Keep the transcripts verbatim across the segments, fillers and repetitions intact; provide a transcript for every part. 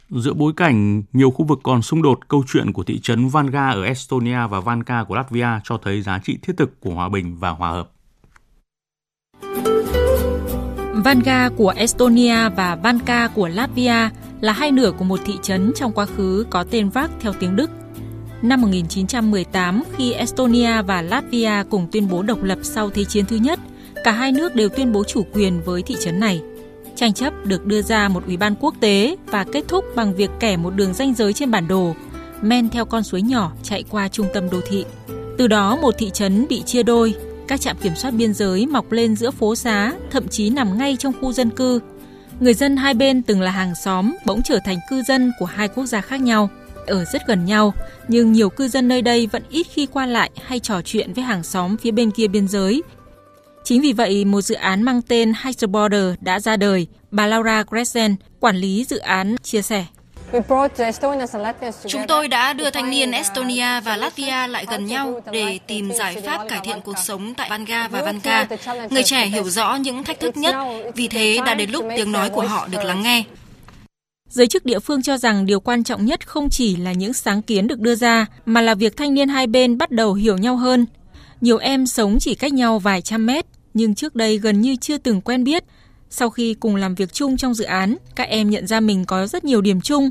Giữa bối cảnh nhiều khu vực còn xung đột, câu chuyện của thị trấn Valga ở Estonia và Vanca của Latvia cho thấy giá trị thiết thực của hòa bình và hòa hợp. Valga của Estonia và Vanca của Latvia là hai nửa của một thị trấn trong quá khứ có tên vác theo tiếng Đức. Năm một nghìn chín trăm mười tám, khi Estonia và Latvia cùng tuyên bố độc lập sau Thế chiến thứ nhất, cả hai nước đều tuyên bố chủ quyền với thị trấn này. Tranh chấp được đưa ra một ủy ban quốc tế và kết thúc bằng việc kẻ một đường ranh giới trên bản đồ, men theo con suối nhỏ chạy qua trung tâm đô thị. Từ đó một thị trấn bị chia đôi, các trạm kiểm soát biên giới mọc lên giữa phố xá, thậm chí nằm ngay trong khu dân cư. Người dân hai bên từng là hàng xóm bỗng trở thành cư dân của hai quốc gia khác nhau, ở rất gần nhau, nhưng nhiều cư dân nơi đây vẫn ít khi qua lại hay trò chuyện với hàng xóm phía bên kia biên giới. Chính vì vậy, một dự án mang tên Higher Border đã ra đời, bà Laura Gresen, quản lý dự án, chia sẻ. Chúng tôi đã đưa thanh niên Estonia và Latvia lại gần nhau để tìm giải pháp cải thiện cuộc sống tại Valga và Vanca. Người trẻ hiểu rõ những thách thức nhất, vì thế đã đến lúc tiếng nói của họ được lắng nghe. Giới chức địa phương cho rằng điều quan trọng nhất không chỉ là những sáng kiến được đưa ra, mà là việc thanh niên hai bên bắt đầu hiểu nhau hơn. Nhiều em sống chỉ cách nhau vài trăm mét, nhưng trước đây gần như chưa từng quen biết. Sau khi cùng làm việc chung trong dự án, các em nhận ra mình có rất nhiều điểm chung.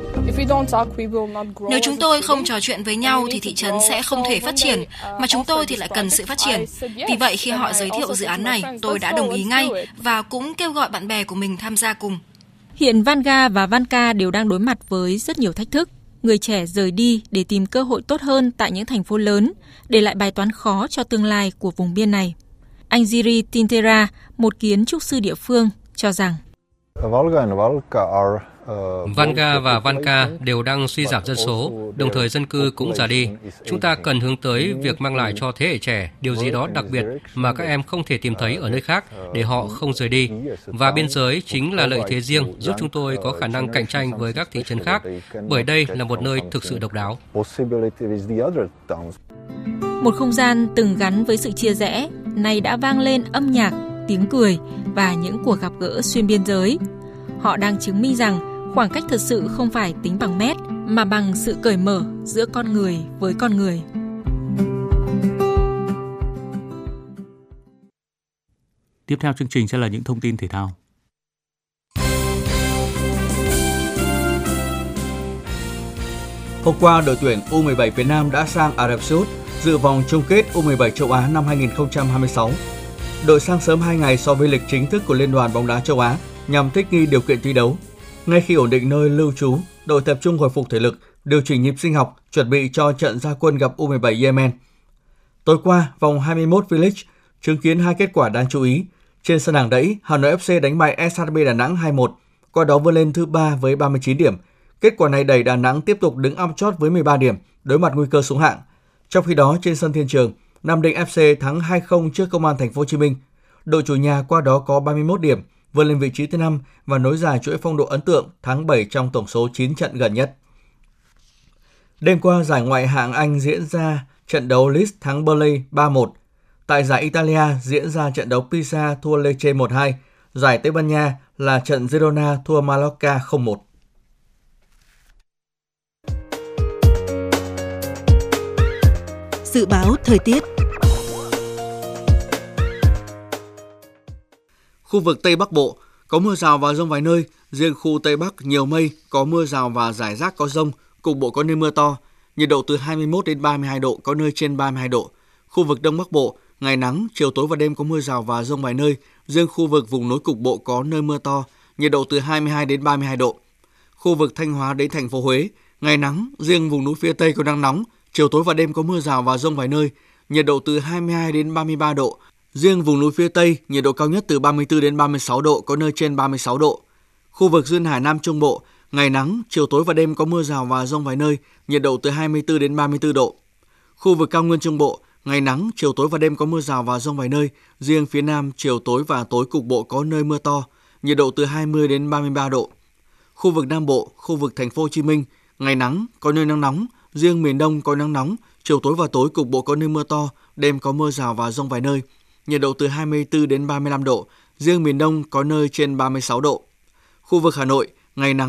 Nếu chúng tôi không trò chuyện với nhau thì thị trấn sẽ không thể phát triển, mà chúng tôi thì lại cần sự phát triển. Vì vậy khi họ giới thiệu dự án này, tôi đã đồng ý ngay và cũng kêu gọi bạn bè của mình tham gia cùng. Hiện Valga và Vanca đều đang đối mặt với rất nhiều thách thức. Người trẻ rời đi để tìm cơ hội tốt hơn tại những thành phố lớn, để lại bài toán khó cho tương lai của vùng biên này. Anh Jiri Tintera, một kiến trúc sư địa phương, cho rằng Valga và Vanca đều đang suy giảm dân số, đồng thời dân cư cũng già đi. Chúng ta cần hướng tới việc mang lại cho thế hệ trẻ điều gì đó đặc biệt mà các em không thể tìm thấy ở nơi khác để họ không rời đi. Và biên giới chính là lợi thế riêng giúp chúng tôi có khả năng cạnh tranh với các thị trấn khác, bởi đây là một nơi thực sự độc đáo. Một không gian từng gắn với sự chia rẽ, nay đã vang lên âm nhạc, tiếng cười và những cuộc gặp gỡ xuyên biên giới. Họ đang chứng minh rằng khoảng cách thật sự không phải tính bằng mét, mà bằng sự cởi mở giữa con người với con người. Tiếp theo chương trình sẽ là những thông tin thể thao. Hôm qua, đội tuyển u mười bảy Việt Nam đã sang Ả Rập Xê Út dự vòng chung kết u mười bảy châu Á năm hai không hai sáu. Đội sang sớm hai ngày so với lịch chính thức của Liên đoàn bóng đá châu Á nhằm thích nghi điều kiện thi đấu. Ngay khi ổn định nơi lưu trú, đội tập trung hồi phục thể lực, điều chỉnh nhịp sinh học, chuẩn bị cho trận ra quân gặp u mười bảy Yemen. Tối qua, vòng hai mươi mốt V-League chứng kiến hai kết quả đáng chú ý. Trên sân hàng đẫy, Hà Nội ép xê đánh bại ét hát bê Đà Nẵng hai một, qua đó vươn lên thứ ba với ba mươi chín điểm. Kết quả này đẩy Đà Nẵng tiếp tục đứng ong chót với mười ba điểm, đối mặt nguy cơ xuống hạng. Trong khi đó, trên sân Thiên Trường, Nam Định ép xê thắng hai không trước Công an Thành phố Hồ Chí Minh. Đội chủ nhà qua đó có ba mươi mốt điểm, vươn lên vị trí thứ năm và nối dài chuỗi phong độ ấn tượng thắng bảy trong tổng số chín trận gần nhất. Đêm qua, giải ngoại hạng Anh diễn ra trận đấu Leeds thắng Burnley ba một. Tại giải Italia diễn ra trận đấu Pisa thua Lecce một hai. Giải Tây Ban Nha là trận Girona thua Mallorca không một. Dự báo thời tiết. Khu vực Tây Bắc Bộ có mưa rào và dông vài nơi, riêng khu Tây Bắc nhiều mây, có mưa rào và rải rác có dông, cục bộ có nơi mưa to, nhiệt độ từ hai mươi mốt đến ba mươi hai độ, có nơi trên ba mươi hai độ. Khu vực Đông Bắc Bộ, ngày nắng, chiều tối và đêm có mưa rào và dông vài nơi, riêng khu vực vùng núi cục bộ có nơi mưa to, nhiệt độ từ hai mươi hai đến ba mươi hai độ. Khu vực Thanh Hóa đến thành phố Huế, ngày nắng, riêng vùng núi phía Tây có nắng nóng, chiều tối và đêm có mưa rào và dông vài nơi, nhiệt độ từ hai mươi hai đến ba mươi ba độ. Riêng vùng núi phía Tây, nhiệt độ cao nhất từ ba mươi tư đến ba mươi sáu độ, có nơi trên ba mươi sáu độ. Khu vực duyên hải Nam Trung Bộ, ngày nắng, chiều tối và đêm có mưa rào và dông vài nơi, nhiệt độ từ hai mươi tư đến ba mươi tư độ. Khu vực cao nguyên Trung Bộ, ngày nắng, chiều tối và đêm có mưa rào và dông vài nơi, riêng phía Nam, chiều tối và tối cục bộ có nơi mưa to, nhiệt độ từ hai mươi đến ba mươi ba độ. Khu vực Nam Bộ, khu vực thành phố Hồ Chí Minh, ngày nắng, có nơi nắng nóng, riêng miền Đông có nắng nóng, chiều tối và tối cục bộ có nơi mưa to, đêm có mưa rào và dông vài nơi, nhiệt độ từ hai mươi tư đến ba mươi lăm độ, riêng miền Đông có nơi trên ba mươi sáu độ. Khu vực Hà Nội, ngày nắng.